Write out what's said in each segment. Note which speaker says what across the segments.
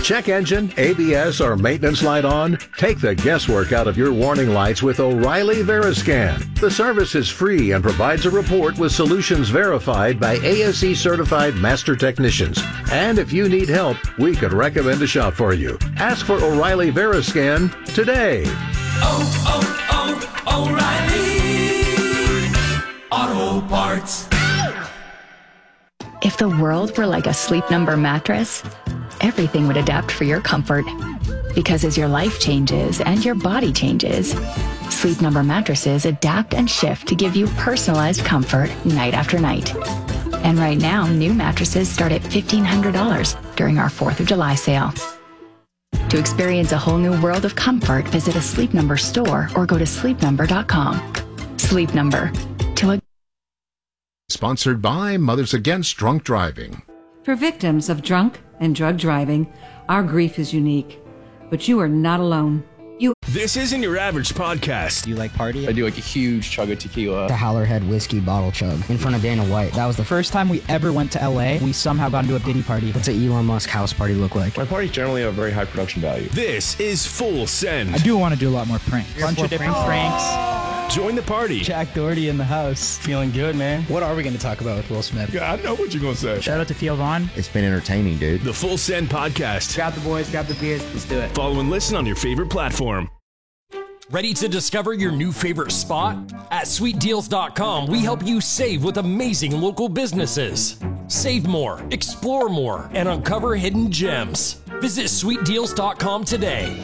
Speaker 1: check engine, ABS, or maintenance light on? Take the guesswork out of your warning lights with O'Reilly Veriscan. The service is free and provides a report with solutions verified by ASE certified master technicians. And if you need help, we could recommend a shop for you. Ask for O'Reilly Veriscan today.
Speaker 2: O'Reilly Auto Parts.
Speaker 3: If the world were like a Sleep Number mattress, everything would adapt for your comfort. Because as your life changes and your body changes, Sleep Number mattresses adapt and shift to give you personalized comfort night after night. And right now, new mattresses start at $1,500 during our 4th of July sale. To experience a whole new world of comfort, visit a Sleep Number store or go to sleepnumber.com. Sleep Number.
Speaker 4: Sponsored by Mothers Against Drunk Driving.
Speaker 5: For victims of drunk and drug driving, our grief is unique. But you are not alone.
Speaker 6: This isn't your average podcast.
Speaker 7: Do you like party?
Speaker 8: I do like a huge chug of tequila.
Speaker 7: The Howlerhead whiskey bottle chug in front of Dana White. That was the first time we ever went to LA. We somehow got into a Diddy party. What's an Elon Musk house party look like?
Speaker 8: My parties generally have very high production value.
Speaker 6: This is Full Send.
Speaker 9: I do want to do a lot more pranks. A bunch of different pranks.
Speaker 6: Join the party.
Speaker 7: Jack Doherty in the house.
Speaker 8: Feeling good, man.
Speaker 7: What are we going to talk about with Will Smith?
Speaker 8: Yeah, I know what you're going to say.
Speaker 9: Shout out to Theo Vaughn.
Speaker 10: It's been entertaining, dude.
Speaker 6: The Full Send podcast.
Speaker 7: Grab the boys, grab the beers, let's do it.
Speaker 6: Follow and listen on your favorite platform.
Speaker 11: Ready to discover your new favorite spot? At sweetdeals.com, we help you save with amazing local businesses. Save more, explore more, and uncover hidden gems. Visit sweetdeals.com today.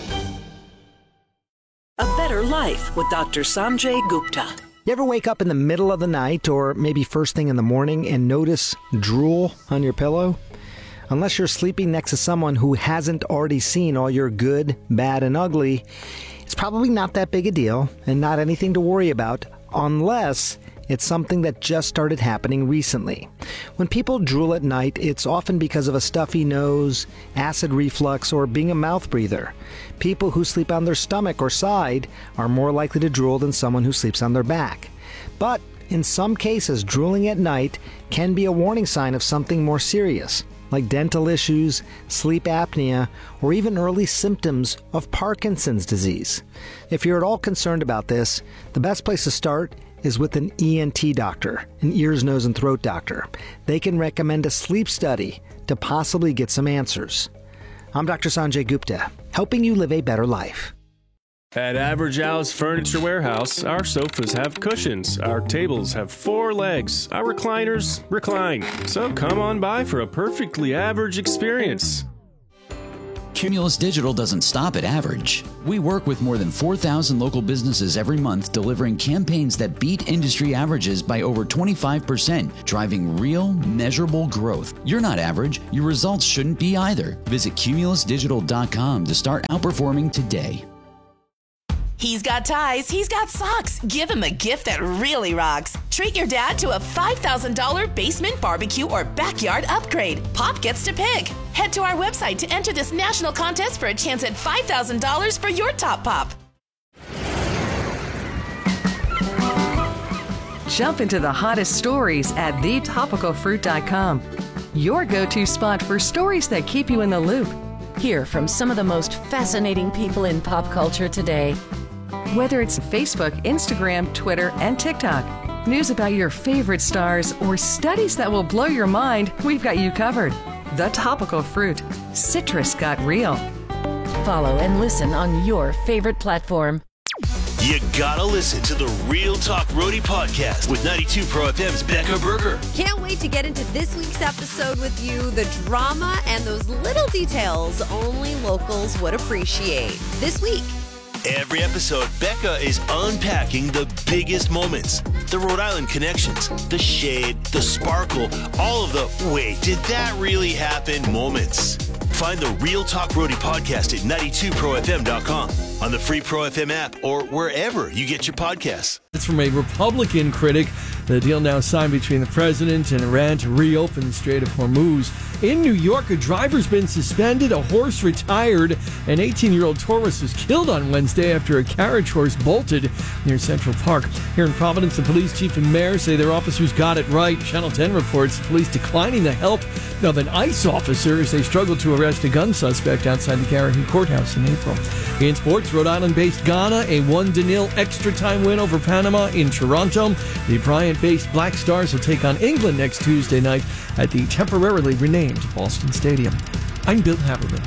Speaker 12: A Better Life with Dr. Sanjay Gupta.
Speaker 13: You ever wake up in the middle of the night or maybe first thing in the morning and notice drool on your pillow? Unless you're sleeping next to someone who hasn't already seen all your good, bad, and ugly, it's probably not that big a deal and not anything to worry about unless it's something that just started happening recently. When people drool at night, it's often because of a stuffy nose, acid reflux, or being a mouth breather. People who sleep on their stomach or side are more likely to drool than someone who sleeps on their back. But in some cases, drooling at night can be a warning sign of something more serious, like dental issues, sleep apnea, or even early symptoms of Parkinson's disease. If you're at all concerned about this, the best place to start is with an ENT doctor, an ears, nose, and throat doctor. They can recommend a sleep study to possibly get some answers. I'm Dr. Sanjay Gupta, helping you live a better life.
Speaker 14: At Average Al's Furniture Warehouse, our sofas have cushions, our tables have 4 legs, our recliners recline. So come on by for a perfectly average experience.
Speaker 15: Cumulus Digital doesn't stop at average. We work with more than 4,000 local businesses every month, delivering campaigns that beat industry averages by over 25%, driving real, measurable growth. You're not average. Your results shouldn't be either. Visit cumulusdigital.com to start outperforming today.
Speaker 16: He's got ties, he's got socks. Give him a gift that really rocks. Treat your dad to a $5,000 basement barbecue or backyard upgrade. Pop gets to pick. Head to our website to enter this national contest for a chance at $5,000 for your top pop.
Speaker 17: Jump into the hottest stories at thetopicalfruit.com. Your go-to spot for stories that keep you in the loop.
Speaker 18: Hear from some of the most fascinating people in pop culture today.
Speaker 17: Whether it's Facebook, Instagram, Twitter, and TikTok, news about your favorite stars, or studies that will blow your mind, we've got you covered. The Topical Fruit. Citrus got real.
Speaker 18: Follow and listen on your favorite platform.
Speaker 19: You gotta listen to the Real Talk Roadie podcast with 92 Pro FM's Becca Berger.
Speaker 20: Can't wait to get into this week's episode with you. The drama and those little details only locals would appreciate. This week.
Speaker 19: Every episode, Becca is unpacking the biggest moments, the Rhode Island connections, the shade, the sparkle, all of the wait, did that really happen moments. Find the Real Talk Roadie podcast at 92profm.com, on the free Pro FM app, or wherever you get your podcasts.
Speaker 10: It's from a Republican critic. The deal now signed between the president and Iran to reopen the Strait of Hormuz. In New York, a driver's been suspended, a horse retired. An 18-year-old tourist was killed on Wednesday after a carriage horse bolted near Central Park. Here in Providence, the police chief and mayor say their officers got it right. Channel 10 reports police declining the help of an ICE officer as they struggled to arrest a gun suspect outside the Garrahan Courthouse in April. In sports, Rhode Island-based Ghana, a 1-0 extra-time win over Panama in Toronto. The Bryant-based Black Stars will take on England next Tuesday night at the temporarily renamed Boston Stadium. I'm Bill Haberman.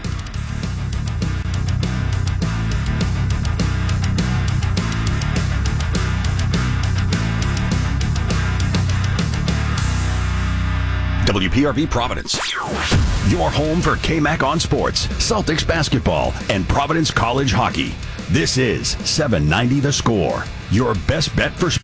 Speaker 21: WPRV Providence. Your home for KMAC on sports, Celtics basketball, and Providence College hockey. This is 790 The Score, your best bet for sports.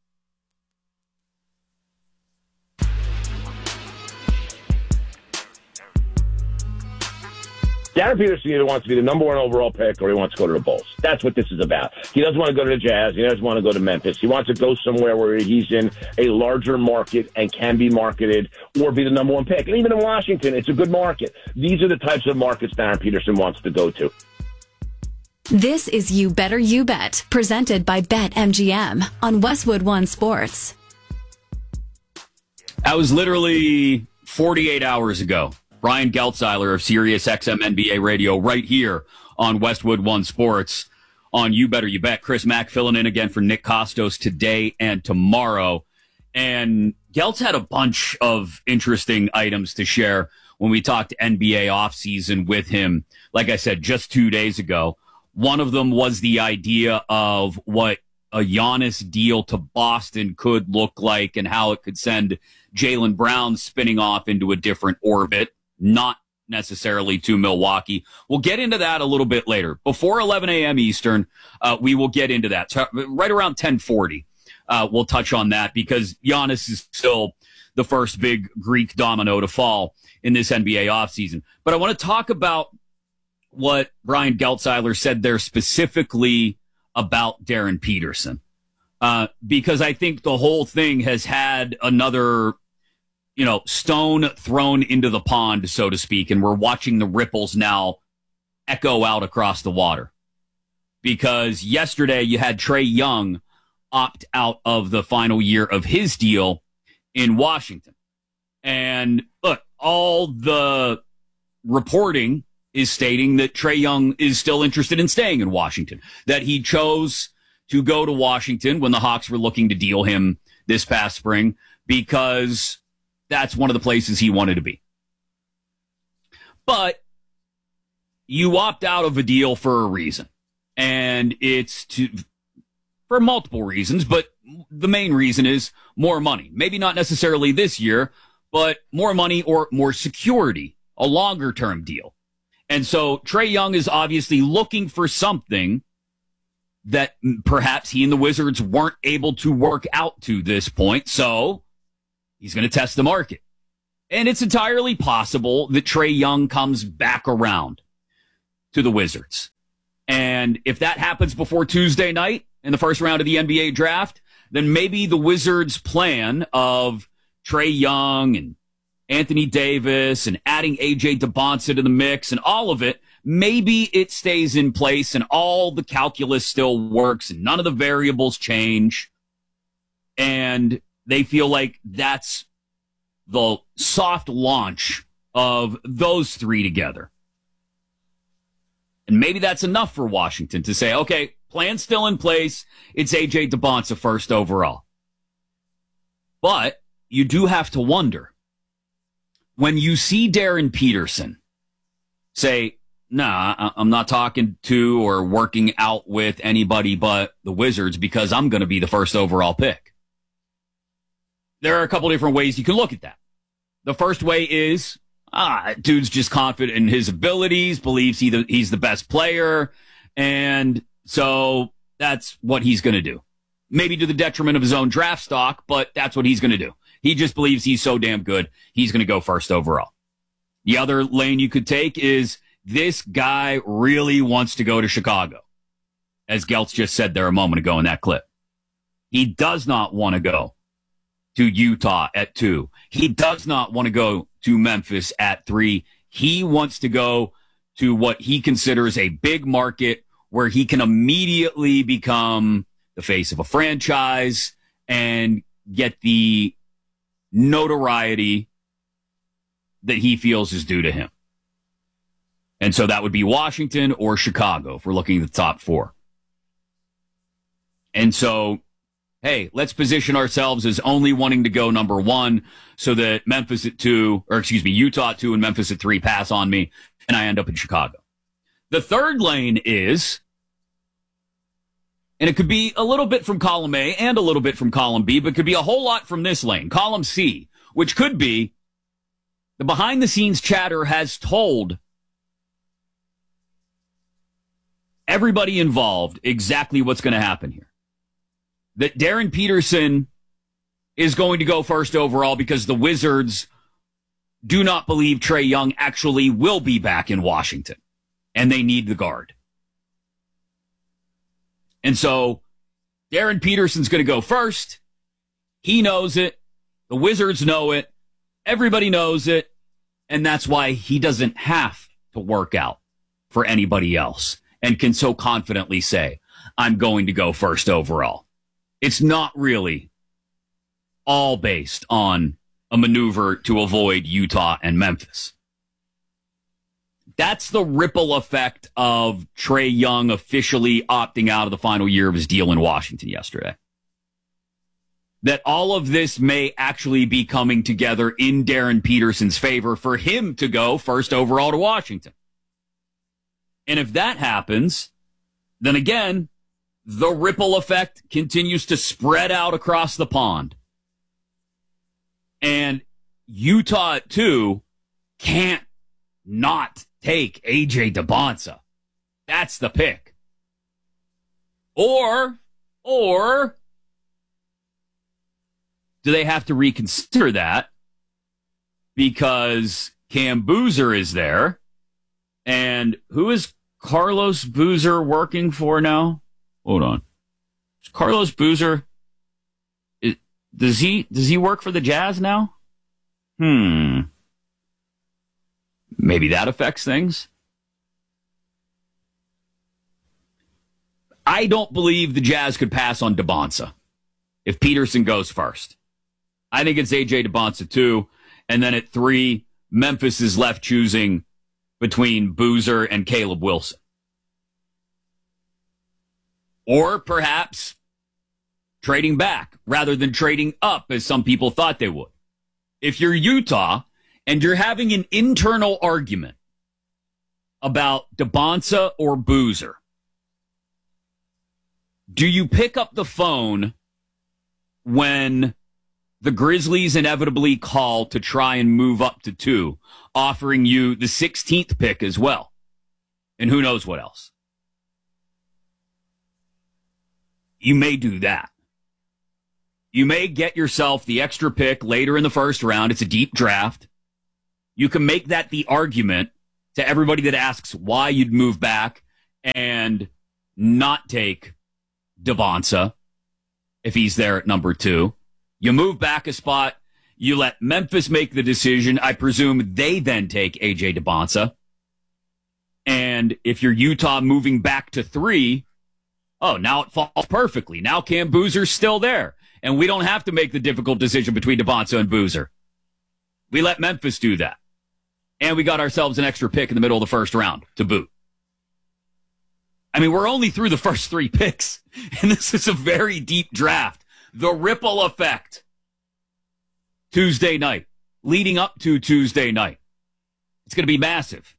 Speaker 22: Darren Peterson either wants to be the number 1 overall pick or he wants to go to the Bulls. That's what this is about. He doesn't want to go to the Jazz. He doesn't want to go to Memphis. He wants to go somewhere where he's in a larger market and can be marketed or be the number 1 pick. And even in Washington, it's a good market. These are the types of markets Darren Peterson wants to go to.
Speaker 23: This is You Better You Bet, presented by BetMGM on Westwood One Sports.
Speaker 24: That was literally 48 hours ago. Brian Geltzeiler of SiriusXM NBA Radio right here on Westwood One Sports on You Better You Bet. Chris Mack filling in again for Nick Costos today and tomorrow. And Geltz had a bunch of interesting items to share when we talked NBA offseason with him, like I said, just 2 days ago. One of them was the idea of what a Giannis deal to Boston could look like and how it could send Jaylen Brown spinning off into a different orbit. Not necessarily to Milwaukee. We'll get into that a little bit later. Before 11 a.m. Eastern, we will get into that. So right around 10:40, we'll touch on that because Giannis is still the first big Greek domino to fall in this NBA offseason. But I want to talk about what Brian Geltzeiler said there specifically about Darren Peterson, because I think the whole thing has had another stone thrown into the pond, so to speak, and we're watching the ripples now echo out across the water. Because yesterday you had Trae Young opt out of the final year of his deal in Washington. And look, all the reporting is stating that Trae Young is still interested in staying in Washington, that he chose to go to Washington when the Hawks were looking to deal him this past spring because that's one of the places he wanted to be. But you opt out of a deal for a reason. And it's for multiple reasons, but the main reason is more money. Maybe not necessarily this year, but more money or more security, a longer-term deal. And so Trae Young is obviously looking for something that perhaps he and the Wizards weren't able to work out to this point. So he's going to test the market. And it's entirely possible that Trae Young comes back around to the Wizards. And if that happens before Tuesday night in the first round of the NBA draft, then maybe the Wizards' plan of Trae Young and Anthony Davis and adding A.J. DeBonsa to the mix and all of it, maybe it stays in place and all the calculus still works and none of the variables change. And they feel like that's the soft launch of those three together. And maybe that's enough for Washington to say, okay, plan's still in place. It's A.J. DeBonsa first overall. But you do have to wonder, when you see Darren Peterson say, nah, I'm not talking to or working out with anybody but the Wizards because I'm going to be the first overall pick. There are a couple different ways you can look at that. The first way is, dude's just confident in his abilities, believes he's the best player, and so that's what he's going to do. Maybe to the detriment of his own draft stock, but that's what he's going to do. He just believes he's so damn good, he's going to go first overall. The other lane you could take is, this guy really wants to go to Chicago, as Geltz just said there a moment ago in that clip. He does not want to go to Utah at 2. He does not want to go to Memphis at 3. He wants to go to what he considers a big market where he can immediately become the face of a franchise and get the notoriety that he feels is due to him. And so that would be Washington or Chicago if we're looking at the top 4. And so, hey, let's position ourselves as only wanting to go number 1 so that Utah at 2 and Memphis at 3 pass on me and I end up in Chicago. The third lane is, and it could be a little bit from column A and a little bit from column B, but could be a whole lot from this lane, column C, which could be the behind-the-scenes chatter has told everybody involved exactly what's going to happen here. That Darren Peterson is going to go first overall because the Wizards do not believe Trae Young actually will be back in Washington, and they need the guard. And so Darren Peterson's going to go first. He knows it. The Wizards know it. Everybody knows it. And that's why he doesn't have to work out for anybody else and can so confidently say, I'm going to go first overall. It's not really all based on a maneuver to avoid Utah and Memphis. That's the ripple effect of Trae Young officially opting out of the final year of his deal in Washington yesterday. That all of this may actually be coming together in Darren Peterson's favor for him to go first overall to Washington. And if that happens, then again, the ripple effect continues to spread out across the pond. And Utah at 2 can't not take A.J. DeBonsa. That's the pick. Or do they have to reconsider that because Cam Boozer is there? And who is Carlos Boozer working for now? Hold on. Is Carlos Boozer, does he work for the Jazz now? Maybe that affects things. I don't believe the Jazz could pass on DeBonsa if Peterson goes first. I think it's A.J. DeBonsa 2, and then at 3, Memphis is left choosing between Boozer and Caleb Wilson. Or perhaps trading back rather than trading up as some people thought they would. If you're Utah and you're having an internal argument about DeBonsa or Boozer, do you pick up the phone when the Grizzlies inevitably call to try and move up to 2, offering you the 16th pick as well? And who knows what else? You may do that. You may get yourself the extra pick later in the first round. It's a deep draft. You can make that the argument to everybody that asks why you'd move back and not take DeBonsa if he's there at number 2. You move back a spot. You let Memphis make the decision. I presume they then take A.J. DeBonsa. And if you're Utah moving back to 3, now it falls perfectly. Now Cam Boozer's still there. And we don't have to make the difficult decision between DeBonsa and Boozer. We let Memphis do that. And we got ourselves an extra pick in the middle of the first round to boot. I mean, we're only through the first 3 picks. And this is a very deep draft. The ripple effect Tuesday night, leading up to Tuesday night. It's going to be massive.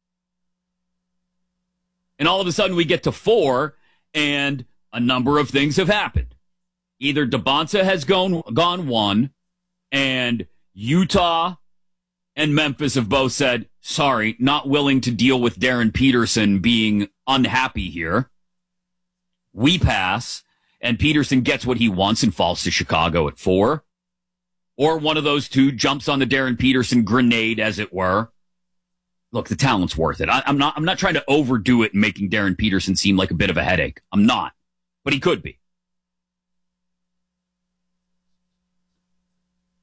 Speaker 24: And all of a sudden we get to 4 and a number of things have happened. Either DeBonsa has gone 1 and Utah and Memphis have both said, sorry, not willing to deal with Darren Peterson being unhappy here. We pass. And Peterson gets what he wants and falls to Chicago at 4. Or one of those two jumps on the Darren Peterson grenade, as it were. Look, the talent's worth it. I'm not trying to overdo it and making Darren Peterson seem like a bit of a headache. I'm not. But he could be.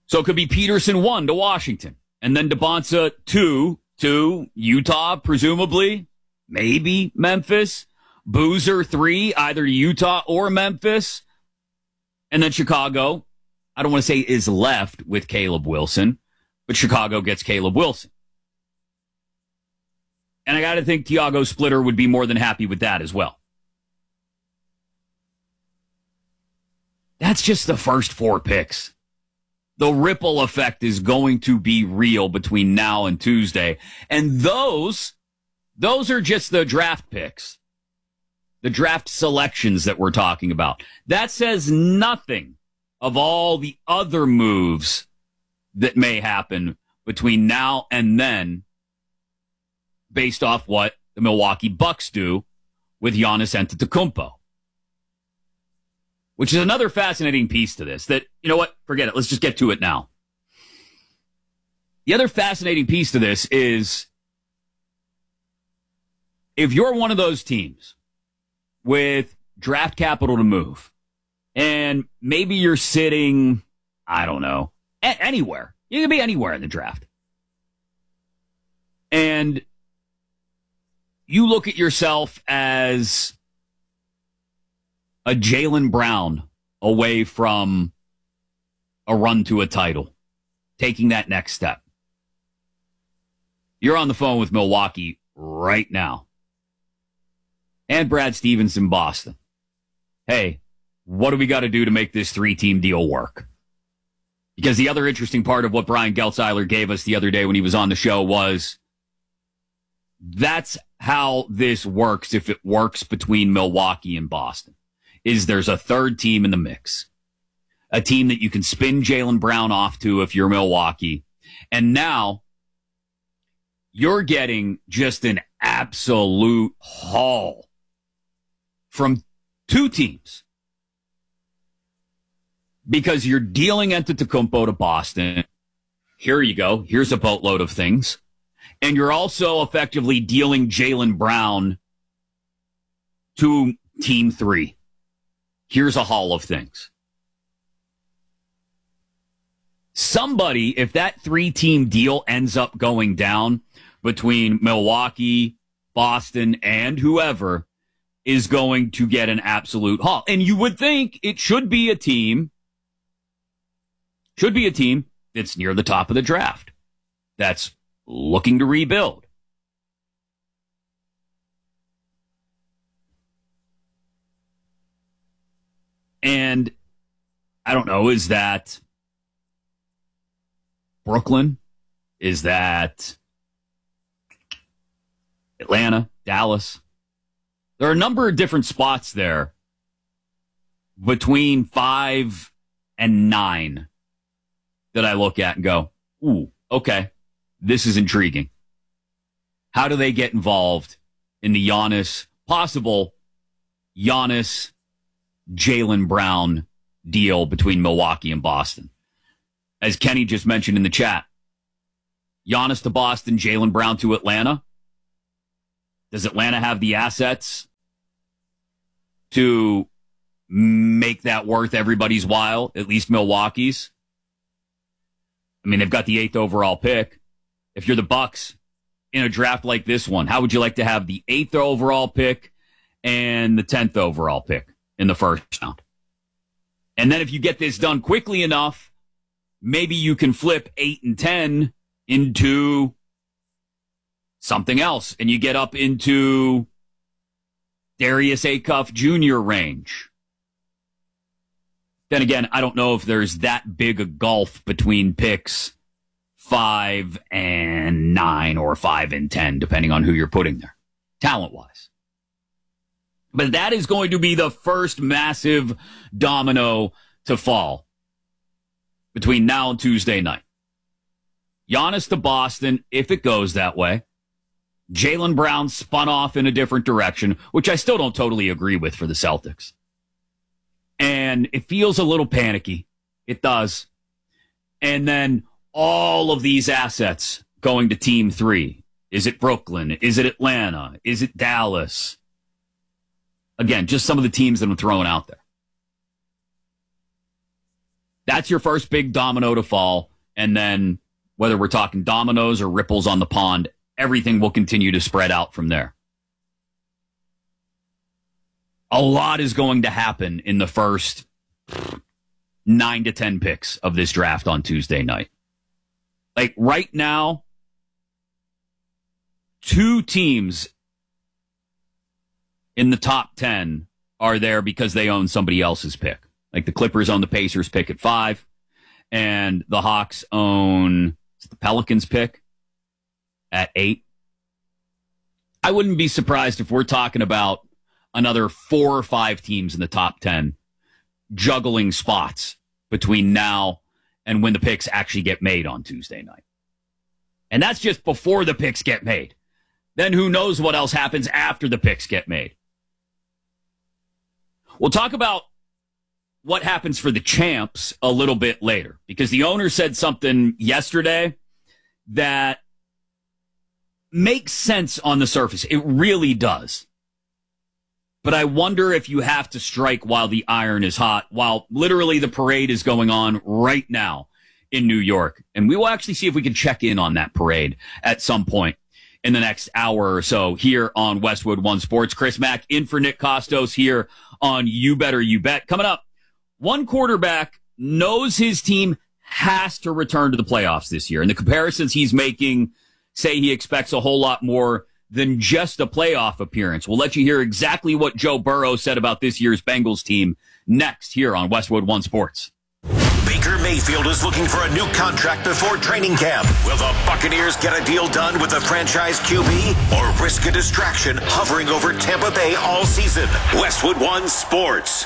Speaker 24: So it could be Peterson 1 to Washington, and then DeBonsa 2 to Utah, presumably, maybe Memphis. Boozer 3, either Utah or Memphis. And then Chicago, I don't want to say is left with Caleb Wilson, but Chicago gets Caleb Wilson. And I got to think Tiago Splitter would be more than happy with that as well. That's just the first 4 picks. The ripple effect is going to be real between now and Tuesday. And those are just the draft picks. The draft selections that we're talking about. That says nothing of all the other moves that may happen between now and then based off what the Milwaukee Bucks do with Giannis Antetokounmpo. Which is another fascinating piece to this that, you know what, forget it. Let's just get to it now. The other fascinating piece to this is if you're one of those teams with draft capital to move, and maybe you're sitting, I don't know, anywhere. You can be anywhere in the draft. And you look at yourself as a Jaylen Brown away from a run to a title, taking that next step. You're on the phone with Milwaukee right now. And Brad Stevens in Boston. Hey, what do we got to do to make this 3-team deal work? Because the other interesting part of what Brian Geltzeiler gave us the other day when he was on the show was that's how this works if it works between Milwaukee and Boston, is there's a third team in the mix. A team that you can spin Jaylen Brown off to if you're Milwaukee. And now you're getting just an absolute haul from 2 teams. Because you're dealing Antetokounmpo to Boston. Here you go. Here's a boatload of things. And you're also effectively dealing Jaylen Brown to Team 3. Here's a haul of things. Somebody, if that 3-team deal ends up going down between Milwaukee, Boston, and whoever, is going to get an absolute haul. And you would think it should be a team that's near the top of the draft, that's looking to rebuild. And I don't know, is that Brooklyn? Is that Atlanta, Dallas? There are a number of different spots there between 5 and 9 that I look at and go, ooh, okay, this is intriguing. How do they get involved in the possible Giannis, Jaylen Brown deal between Milwaukee and Boston? As Kenny just mentioned in the chat, Giannis to Boston, Jaylen Brown to Atlanta. Does Atlanta have the assets to make that worth everybody's while, at least Milwaukee's? I mean, they've got the 8th overall pick. If you're the Bucks in a draft like this one, how would you like to have the 8th overall pick and the 10th overall pick in the first round? And then if you get this done quickly enough, maybe you can flip 8 and 10 into something else, and you get up into Darius Acuff Jr. range. Then again, I don't know if there's that big a gulf between picks 5 and 9 or 5 and 10, depending on who you're putting there, talent-wise. But that is going to be the first massive domino to fall between now and Tuesday night. Giannis to Boston, if it goes that way. Jaylen Brown spun off in a different direction, which I still don't totally agree with for the Celtics. And it feels a little panicky. It does. And then all of these assets going to Team 3. Is it Brooklyn? Is it Atlanta? Is it Dallas? Again, just some of the teams that I'm throwing out there. That's your first big domino to fall. And then whether we're talking dominoes or ripples on the pond, everything will continue to spread out from there. A lot is going to happen in the first 9 to 10 picks of this draft on Tuesday night. Like right now, 2 teams in the top 10 are there because they own somebody else's pick. Like the Clippers own the Pacers pick at 5, and the Hawks own the Pelicans pick at 8. I wouldn't be surprised if we're talking about another 4 or 5 teams in the top 10 juggling spots between now and when the picks actually get made on Tuesday night. And that's just before the picks get made. Then who knows what else happens after the picks get made. We'll talk about what happens for the champs a little bit later, because the owner said something yesterday that makes sense on the surface. It really does. But I wonder if you have to strike while the iron is hot, while literally the parade is going on right now in New York. And we will actually see if we can check in on that parade at some point in the next hour or so here on Westwood One Sports. Chris Mack in for Nick Costos here on You Better You Bet. Coming up, one quarterback knows his team has to return to the playoffs this year. And the comparisons he's making say he expects a whole lot more than just a playoff appearance. We'll let you hear exactly what Joe Burrow said about this year's Bengals team next here on Westwood One Sports.
Speaker 1: Baker Mayfield is looking for a new contract before training camp. Will the Buccaneers get a deal done with the franchise QB or risk a distraction hovering over Tampa Bay all season? Westwood One Sports.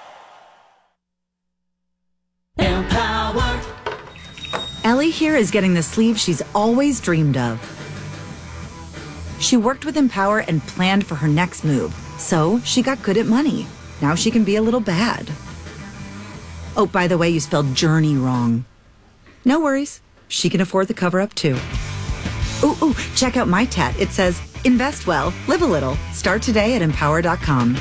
Speaker 2: Empower. Ellie here is getting the sleeve she's always dreamed of. She worked with Empower and planned for her next move, so she got good at money. Now she can be a little bad. Oh, by the way, you spelled journey wrong. No worries. She can afford the cover-up, too. Ooh, check out my tat. It says, invest well, live a little. Start today at empower.com.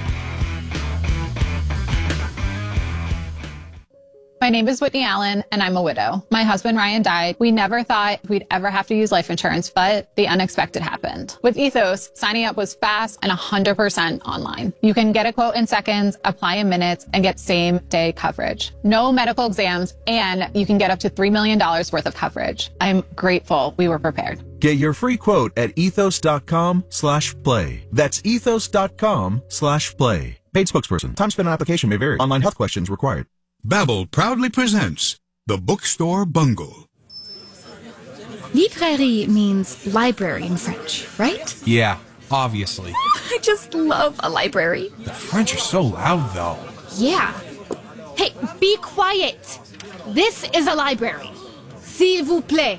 Speaker 3: My name is Whitney Allen, and I'm a widow. My husband, Ryan, died. We never thought we'd ever have to use life insurance, but the unexpected happened. With Ethos, signing up was fast and 100% online. You can get a quote in seconds, apply in minutes, and get same-day coverage. No medical exams, and you can get up to $3 million worth of coverage. I'm grateful we were prepared.
Speaker 4: Get your free quote at ethos.com/play. That's ethos.com/play. Paid spokesperson. Time spent on application may vary. Online health questions required.
Speaker 25: Babbel proudly presents The Bookstore Bungle.
Speaker 23: Librairie means library in French, right?
Speaker 26: Yeah, obviously.
Speaker 23: I just love a library.
Speaker 26: The French are so loud, though.
Speaker 23: Yeah. Hey, be quiet. This is a library. S'il vous plaît.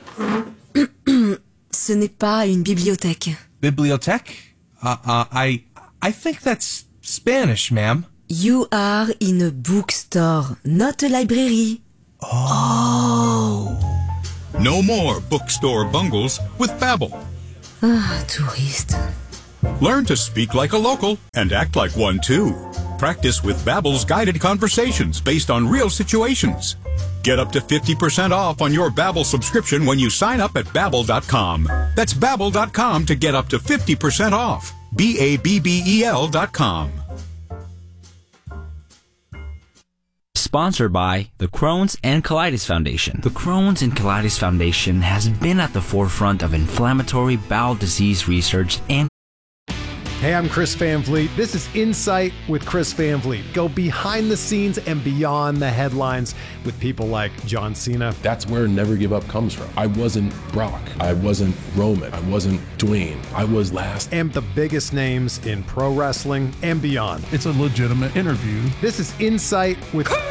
Speaker 2: Ce n'est pas une bibliothèque.
Speaker 26: Bibliothèque? I think that's Spanish, ma'am.
Speaker 2: You are in a bookstore, not a library. Oh.
Speaker 25: No more bookstore bungles with Babbel.
Speaker 2: Touriste.
Speaker 25: Learn to speak like a local and act like one too. Practice with Babbel's guided conversations based on real situations. Get up to 50% off on your Babbel subscription when you sign up at Babbel.com. That's Babbel.com to get up to 50% off. Babbel.com.
Speaker 27: Sponsored by the Crohn's and Colitis Foundation. The Crohn's and Colitis Foundation has been at the forefront of inflammatory bowel disease research and...
Speaker 28: Hey, I'm Chris Van Vliet. This is Insight with Chris Van Vliet. Go behind the scenes and beyond the headlines with people like John Cena.
Speaker 8: That's where Never Give Up comes from. I wasn't Brock. I wasn't Roman. I wasn't Dwayne. I was last.
Speaker 28: And the biggest names in pro wrestling and beyond.
Speaker 29: It's a legitimate interview.
Speaker 28: This is Insight with
Speaker 2: Chris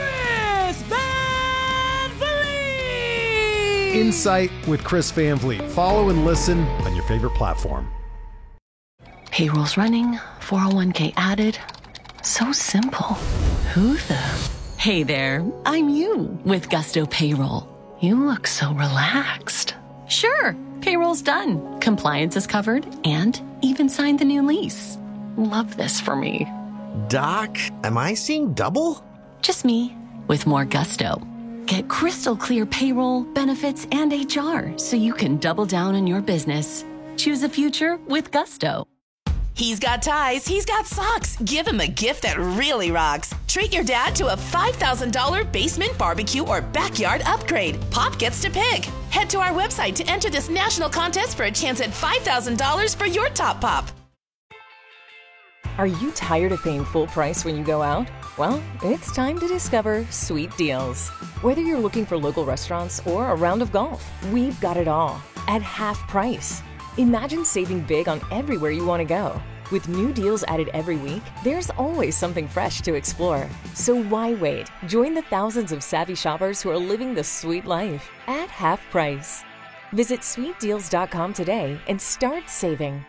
Speaker 2: Van Vliet!
Speaker 28: Insight with Chris Van Vliet. Follow and listen on your favorite platform.
Speaker 18: Payroll's running, 401k added. So simple. Who the? Hey there, I'm you with Gusto Payroll. You look so relaxed. Sure, payroll's done. Compliance is covered and even signed the new lease. Love this for me.
Speaker 30: Doc, am I seeing double?
Speaker 18: Just me with more gusto. get crystal clear payroll, benefits, and HR so you can double down on your business. Choose a future with Gusto.
Speaker 16: He's got ties, he's got socks. Give him a gift that really rocks. Treat your dad to a $5,000 basement barbecue or backyard upgrade. Pop gets to pick. Head to our website to enter this national contest for a chance at $5,000 for your top pop.
Speaker 5: Are you tired of paying full price when you go out? Well, it's time to discover Sweet Deals. Whether you're looking for local restaurants or a round of golf, we've got it all at half price. Imagine saving big on everywhere you want to go. With new deals added every week, there's always something fresh to explore. So why wait? Join the thousands of savvy shoppers who are living the sweet life at half price. Visit sweetdeals.com today and start saving.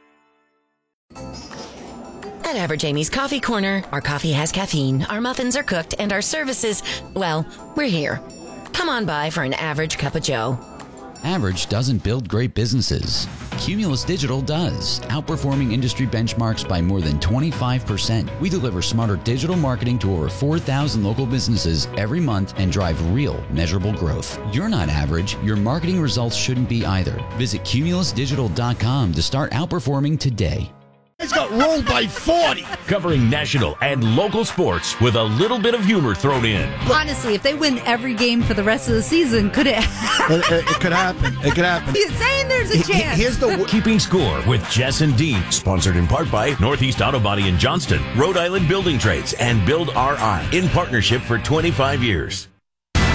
Speaker 6: At Average Amy's Coffee Corner, our coffee has caffeine, our muffins are cooked, and our services, well, we're here. Come on by for an average cup of joe.
Speaker 15: Average doesn't build great businesses. Cumulus Digital does, outperforming industry benchmarks by more than 25%. We deliver smarter digital marketing to over 4,000 local businesses every month and drive real, measurable growth. You're not average. Your marketing results shouldn't be either. Visit cumulusdigital.com to start outperforming today.
Speaker 21: He's got rolled by 40. Covering national and local sports with a little bit of humor thrown in.
Speaker 7: Honestly, if they win every game for the rest of the season, could it happen?
Speaker 9: It could happen. It could happen.
Speaker 7: He's saying there's a chance.
Speaker 21: Here's the Keeping Score with Jess and Dean. Sponsored in part by Northeast Auto Body in Johnston, Rhode Island Building Trades, and Build RI. In partnership for 25 years.